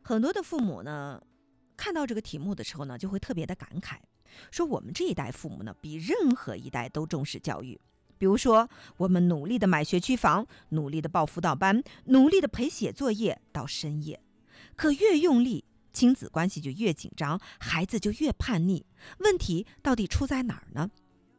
很多的父母呢，看到这个题目的时候呢，就会特别的感慨，说我们这一代父母呢，比任何一代都重视教育。比如说，我们努力的买学区房，努力的报辅导班，努力的陪写作业到深夜。可越用力，亲子关系就越紧张，孩子就越叛逆。问题到底出在哪儿呢？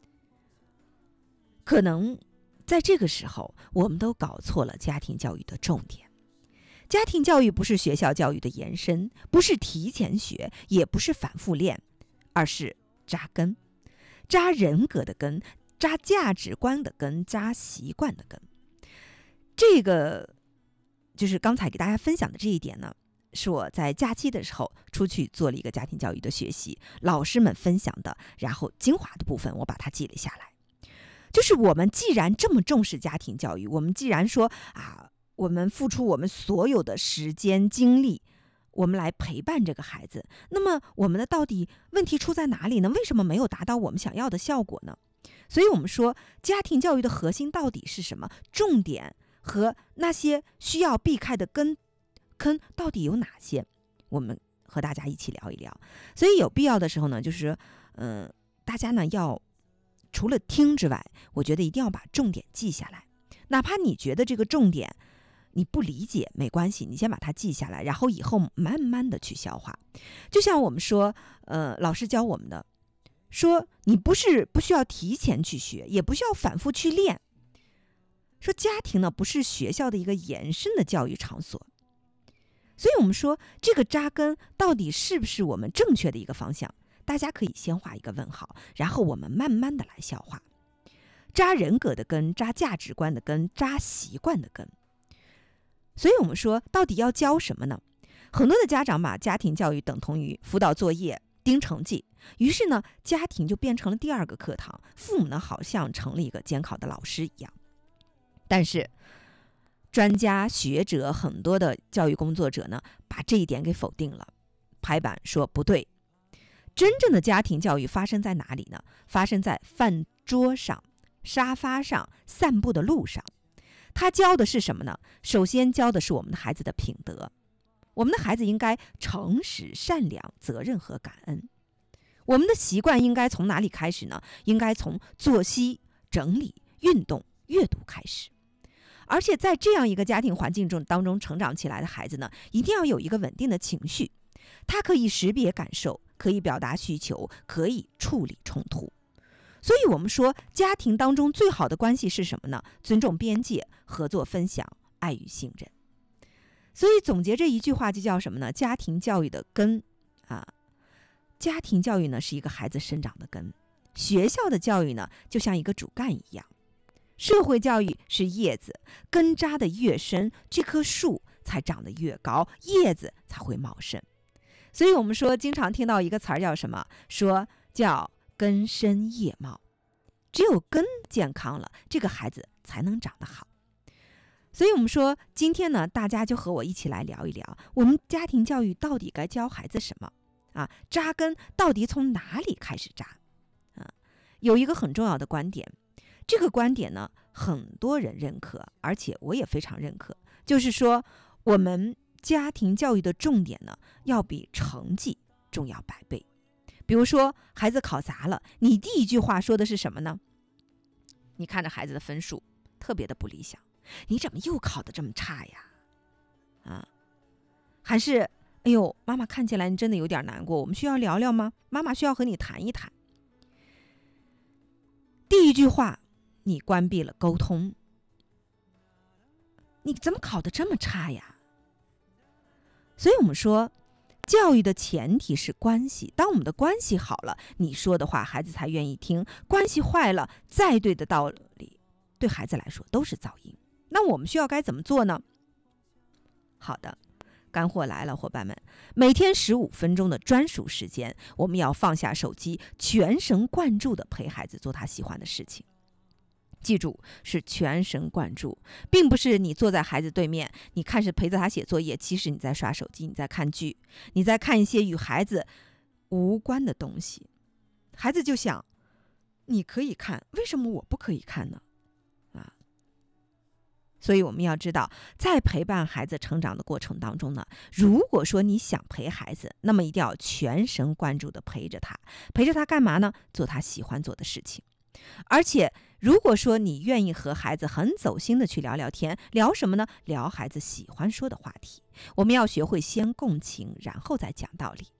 可能在这个时候，我们都搞错了家庭教育的重点。家庭教育不是学校教育的延伸，不是提前学，也不是反复练，而是扎根，扎人格的根，扎价值观的根，扎习惯的根。这个就是刚才给大家分享的这一点呢，是我在假期的时候出去做了一个家庭教育的学习，老师们分享的，然后精华的部分我把它记了下来。就是我们既然这么重视家庭教育，我们既然说我们付出我们所有的时间精力，我们来陪伴这个孩子，那么我们的到底问题出在哪里呢？为什么没有达到我们想要的效果呢？所以我们说家庭教育的核心到底是什么？重点和那些需要避开的坑到底有哪些？我们和大家一起聊一聊。所以有必要的时候呢，就是大家呢要除了听之外，我觉得一定要把重点记下来。哪怕你觉得这个重点你不理解没关系，你先把它记下来，然后以后慢慢的去消化。就像我们说老师教我们的，说你不需要提前去学，也不需要反复去练。说家庭呢不是学校的一个延伸的教育场所。所以我们说这个扎根到底是不是我们正确的一个方向？大家可以先画一个问号，然后我们慢慢的来消化。扎人格的根，扎价值观的根，扎习惯的根。所以我们说到底要教什么呢？很多的家长把家庭教育等同于辅导作业、盯成绩，于是呢家庭就变成了第二个课堂，父母呢好像成了一个监考的老师一样。但是专家学者很多的教育工作者呢把这一点给否定了，拍板说不对。真正的家庭教育发生在哪里呢？发生在饭桌上、沙发上、散步的路上。他教的是什么呢？首先教的是我们的孩子的品德。我们的孩子应该诚实、善良、责任和感恩。我们的习惯应该从哪里开始呢？应该从作息、整理、运动、阅读开始。而且在这样一个家庭环境当中成长起来的孩子呢，一定要有一个稳定的情绪，他可以识别感受，可以表达需求，可以处理冲突。所以我们说家庭当中最好的关系是什么呢？尊重边界，合作分享，爱与信任。所以总结这一句话就叫什么呢？家庭教育的根家庭教育呢是一个孩子生长的根，学校的教育呢就像一个主干一样，社会教育是叶子，根扎得越深，这棵树才长得越高，叶子才会茂盛。所以我们说经常听到一个词儿叫什么？说叫根深叶茂。只有根健康了，这个孩子才能长得好。所以我们说今天呢，大家就和我一起来聊一聊，我们家庭教育到底该教孩子什么扎根到底从哪里开始扎有一个很重要的观点，这个观点呢很多人认可，而且我也非常认可，就是说我们家庭教育的重点呢要比成绩重要100倍。比如说孩子考砸了，你第一句话说的是什么呢？你看着孩子的分数特别的不理想，你怎么又考得这么差呀？还是哎呦，妈妈看起来你真的有点难过，我们需要聊聊吗？妈妈需要和你谈一谈。第一句话你关闭了沟通，你怎么考得这么差呀？所以我们说教育的前提是关系，当我们的关系好了，你说的话孩子才愿意听，关系坏了，再对的道理对孩子来说都是噪音。那我们需要该怎么做呢？好的，干货来了，伙伴们，每天15分钟的专属时间，我们要放下手机，全神贯注的陪孩子做他喜欢的事情。记住，是全神贯注，并不是你坐在孩子对面，你看是陪着他写作业，其实你在刷手机，你在看剧，你在看一些与孩子无关的东西。孩子就想，你可以看，为什么我不可以看呢？ 所以我们要知道，在陪伴孩子成长的过程当中呢，如果说你想陪孩子，那么一定要全神贯注的陪着他。陪着他干嘛呢？做他喜欢做的事情。而且如果说你愿意和孩子很走心的去聊聊天，聊什么呢？聊孩子喜欢说的话题。我们要学会先共情，然后再讲道理。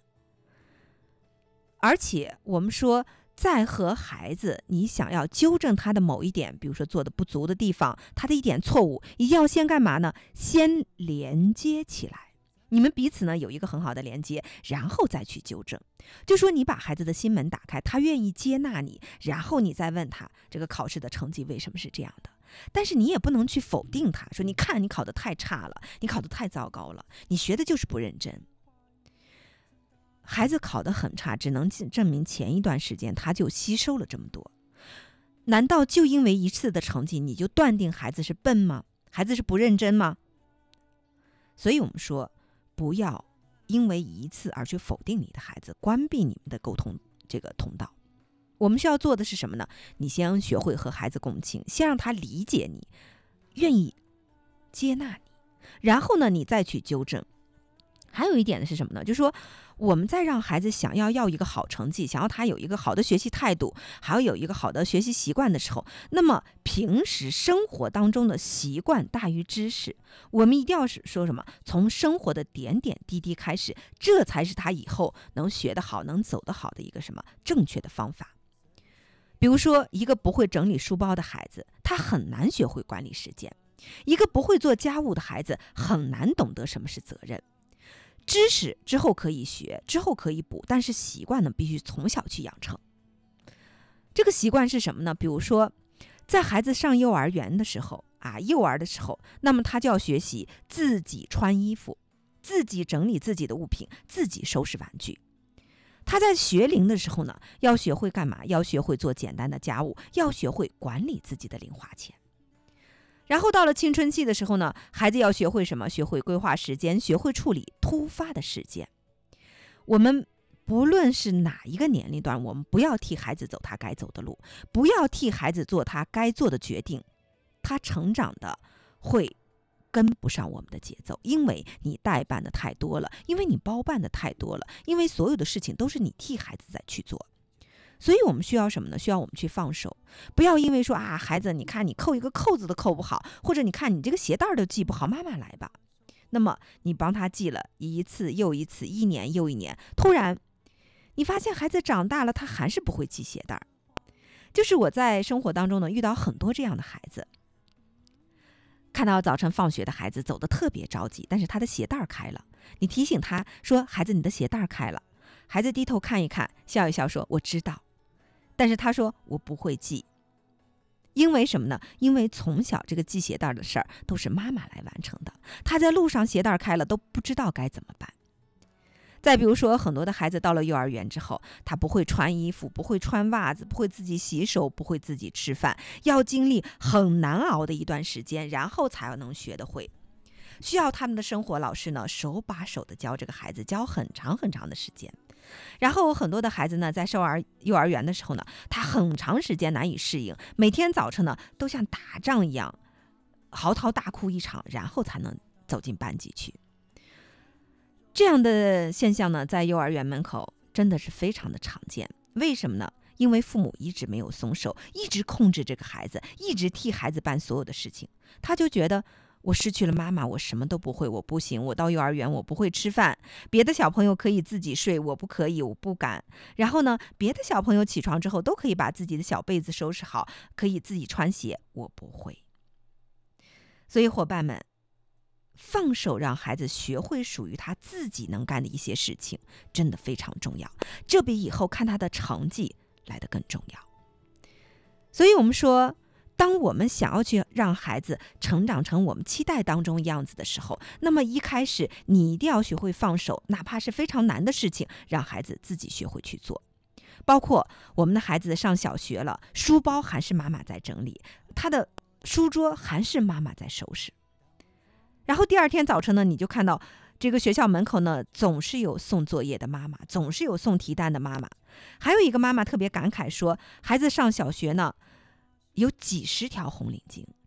而且我们说，在和孩子你想要纠正他的某一点，比如说做的不足的地方，他的一点错误，一定要先干嘛呢？先连接起来。你们彼此呢有一个很好的连接，然后再去纠正。就说你把孩子的心门打开，他愿意接纳你，然后你再问他这个考试的成绩为什么是这样的。但是你也不能去否定他，说你看你考得太差了，你考得太糟糕了，你学的就是不认真。孩子考得很差，只能证明前一段时间他就吸收了这么多。难道就因为一次的成绩，你就断定孩子是笨吗？孩子是不认真吗？所以我们说，不要因为一次而去否定你的孩子，关闭你们的沟通这个通道。我们需要做的是什么呢？你先学会和孩子共情，先让他理解你，愿意接纳你，然后呢，你再去纠正。还有一点呢是什么呢？就是说，我们在让孩子想要一个好成绩，想要他有一个好的学习态度，还要有一个好的学习习惯的时候，那么平时生活当中的习惯大于知识，我们一定要说什么？从生活的点点滴滴开始，这才是他以后能学得好、能走得好的一个什么正确的方法。比如说，一个不会整理书包的孩子，他很难学会管理时间；一个不会做家务的孩子，很难懂得什么是责任。知识之后可以学，之后可以补，但是习惯呢，必须从小去养成。这个习惯是什么呢？比如说，在孩子上幼儿园的时候幼儿的时候，那么他就要学习自己穿衣服，自己整理自己的物品，自己收拾玩具。他在学龄的时候呢，要学会干嘛？要学会做简单的家务，要学会管理自己的零花钱。然后到了青春期的时候呢，孩子要学会什么？学会规划时间，学会处理突发的事件。我们不论是哪一个年龄段，我们不要替孩子走他该走的路，不要替孩子做他该做的决定，他成长的会跟不上我们的节奏，因为你代办的太多了，因为你包办的太多了，因为所有的事情都是你替孩子在去做。所以我们需要什么呢？需要我们去放手，不要因为说孩子，你看你扣一个扣子都扣不好，或者你看你这个鞋带都系不好，妈妈来吧。那么你帮他系了一次又一次，一年又一年，突然你发现孩子长大了，他还是不会系鞋带。就是我在生活当中呢，遇到很多这样的孩子，看到早晨放学的孩子走得特别着急，但是他的鞋带开了，你提醒他说：“孩子，你的鞋带开了。”孩子低头看一看，笑一笑说：“我知道。”但是他说我不会系，因为什么呢？因为从小这个系鞋带的事儿都是妈妈来完成的，他在路上鞋带开了都不知道该怎么办。再比如说，很多的孩子到了幼儿园之后，他不会穿衣服，不会穿袜子，不会自己洗手，不会自己吃饭，要经历很难熬的一段时间，然后才能学得会。需要他们的生活老师呢，手把手的教这个孩子，教很长很长的时间。然后很多的孩子呢，在幼儿园的时候呢，他很长时间难以适应，每天早晨呢都像打仗一样嚎啕大哭一场，然后才能走进班级去。这样的现象呢，在幼儿园门口真的是非常的常见。为什么呢？因为父母一直没有松手，一直控制这个孩子，一直替孩子办所有的事情，他就觉得我失去了妈妈，我什么都不会，我不行，我到幼儿园我不会吃饭，别的小朋友可以自己睡，我不可以，我不敢。然后呢，别的小朋友起床之后都可以把自己的小被子收拾好，可以自己穿鞋，我不会。所以伙伴们，放手让孩子学会属于他自己能干的一些事情，真的非常重要，这比以后看他的成绩来得更重要。所以我们说，当我们想要去让孩子成长成我们期待当中样子的时候，那么一开始你一定要学会放手，哪怕是非常难的事情，让孩子自己学会去做。包括我们的孩子上小学了，书包还是妈妈在整理，他的书桌还是妈妈在收拾。然后第二天早晨呢，你就看到这个学校门口呢，总是有送作业的妈妈，总是有送题单的妈妈。还有一个妈妈特别感慨说，孩子上小学呢，有几十条红领巾。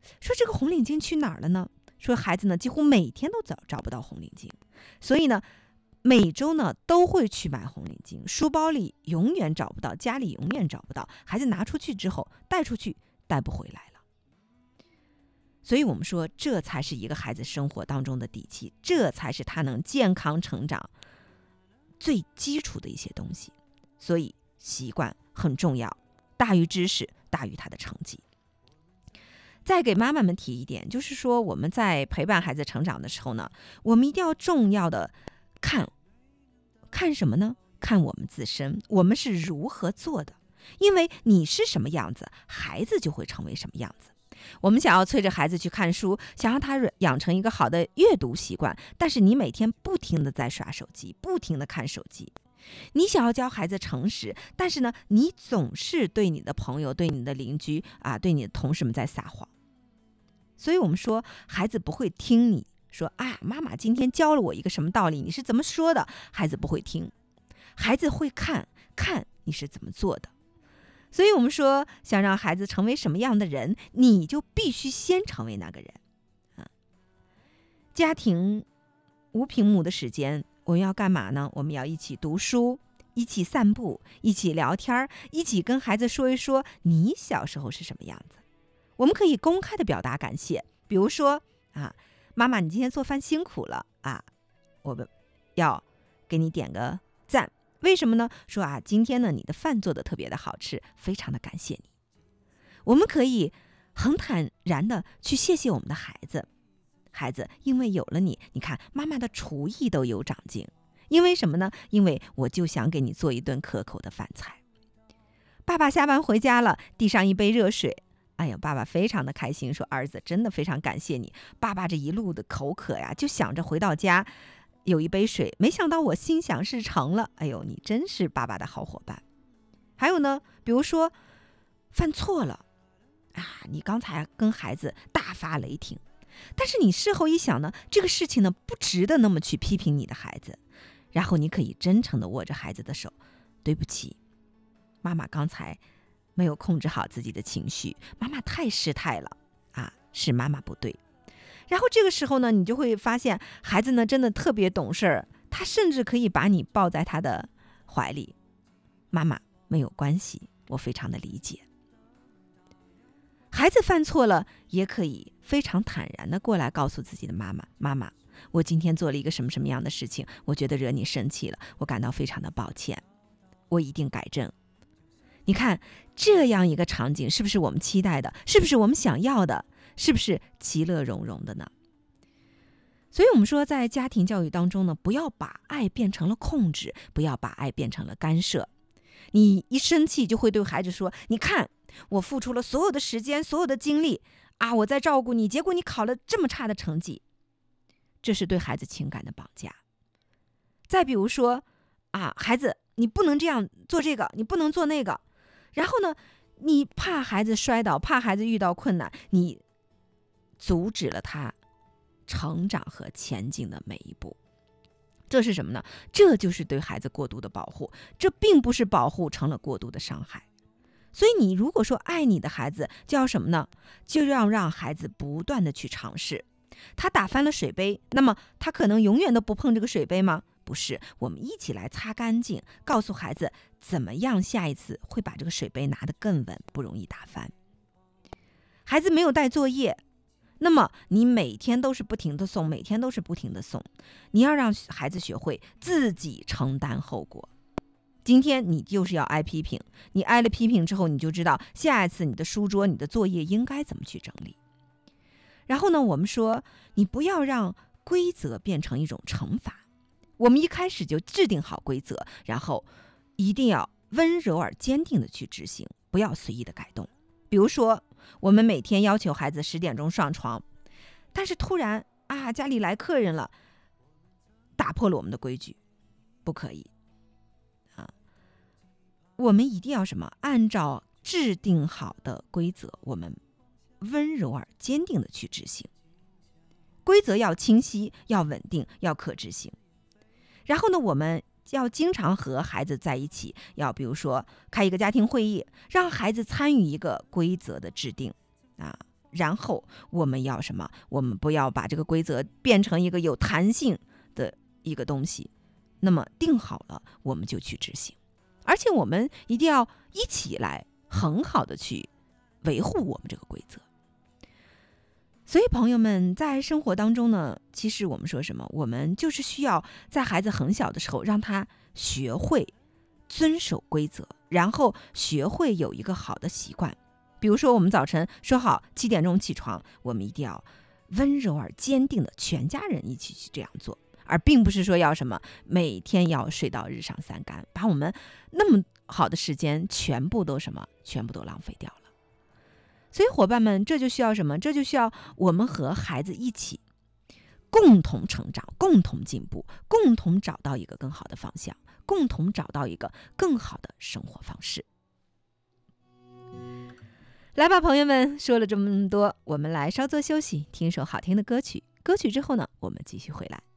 说这个红领巾去哪儿了呢？说孩子呢几乎每天都找不到红领巾，所以呢每周呢都会去买红领巾，书包里永远找不到，家里永远找不到，孩子拿出去之后带出去带不回来了。所以我们说，这才是一个孩子生活当中的底气，这才是他能健康成长最基础的一些东西。所以习惯很重要，大于知识，大于他的成绩。再给妈妈们提一点，就是说我们在陪伴孩子成长的时候呢，我们一定要重要的看什么呢？看我们自身，我们是如何做的。因为你是什么样子，孩子就会成为什么样子。我们想要催着孩子去看书，想让他养成一个好的阅读习惯，但是你每天不停的在刷手机，不停的看手机。你想要教孩子诚实，但是呢，你总是对你的朋友、对你的邻居对你的同事们在撒谎。所以我们说，孩子不会听你说妈妈今天教了我一个什么道理，你是怎么说的？孩子不会听，孩子会看你是怎么做的。所以我们说，想让孩子成为什么样的人，你就必须先成为那个人。家庭无屏幕的时间，我们要干嘛呢？我们要一起读书，一起散步，一起聊天，一起跟孩子说一说你小时候是什么样子。我们可以公开的表达感谢，比如说妈妈你今天做饭辛苦了我们要给你点个赞。为什么呢？说今天呢你的饭做得特别的好吃，非常的感谢你。我们可以很坦然的去谢谢我们的孩子，因为有了你，你看妈妈的厨艺都有长进。因为什么呢？因为我就想给你做一顿可口的饭菜。爸爸下班回家了，递上一杯热水，爸爸非常的开心，说儿子真的非常感谢你，爸爸这一路的口渴呀，就想着回到家有一杯水，没想到我心想事成了。你真是爸爸的好伙伴。还有呢，比如说犯错了你刚才跟孩子大发雷霆，但是你事后一想呢，这个事情呢不值得那么去批评你的孩子，然后你可以真诚的握着孩子的手，对不起，妈妈刚才没有控制好自己的情绪，妈妈太失态了是妈妈不对。然后这个时候呢，你就会发现孩子呢真的特别懂事，他甚至可以把你抱在他的怀里。妈妈没有关系，我非常的理解。孩子犯错了，也可以非常坦然的过来告诉自己的妈妈，妈妈，我今天做了一个什么什么样的事情，我觉得惹你生气了，我感到非常的抱歉，我一定改正。你看这样一个场景，是不是我们期待的？是不是我们想要的？是不是其乐融融的呢？所以我们说，在家庭教育当中呢，不要把爱变成了控制，不要把爱变成了干涉。你一生气就会对孩子说，你看我付出了所有的时间，所有的精力我在照顾你，结果你考了这么差的成绩，这是对孩子情感的绑架。再比如说孩子你不能这样做这个，你不能做那个，然后呢你怕孩子摔倒，怕孩子遇到困难，你阻止了他成长和前进的每一步。这是什么呢？这就是对孩子过度的保护，这并不是保护成了过度的伤害。所以你如果说爱你的孩子，就要什么呢？就要让孩子不断的去尝试。他打翻了水杯，那么他可能永远都不碰这个水杯吗？不是，我们一起来擦干净，告诉孩子怎么样下一次会把这个水杯拿得更稳，不容易打翻。孩子没有带作业，那么你每天都是不停的送，每天都是不停的送，你要让孩子学会自己承担后果。今天你就是要挨批评，你挨了批评之后，你就知道下一次你的书桌、你的作业应该怎么去整理。然后呢，我们说你不要让规则变成一种惩罚，我们一开始就制定好规则，然后一定要温柔而坚定的去执行，不要随意的改动。比如说我们每天要求孩子10点钟上床，但是突然家里来客人了，打破了我们的规矩，不可以我们一定要什么？按照制定好的规则，我们温柔而坚定的去执行。规则要清晰，要稳定，要可执行。然后呢，我们要经常和孩子在一起，要比如说开一个家庭会议，让孩子参与一个规则的制定然后我们要什么？我们不要把这个规则变成一个有弹性的一个东西。那么定好了，我们就去执行，而且我们一定要一起来很好的去维护我们这个规则。所以朋友们，在生活当中呢，其实我们说什么？我们就是需要在孩子很小的时候，让他学会遵守规则，然后学会有一个好的习惯。比如说，我们早晨说好7点钟起床，我们一定要温柔而坚定的全家人一起去这样做，而并不是说要什么每天要睡到日上三竿，把我们那么好的时间全部都浪费掉了。所以伙伴们，这就需要什么？这就需要我们和孩子一起共同成长，共同进步，共同找到一个更好的方向，共同找到一个更好的生活方式。来吧，朋友们，说了这么多，我们来稍作休息，听首好听的歌曲。歌曲之后呢，我们继续回来。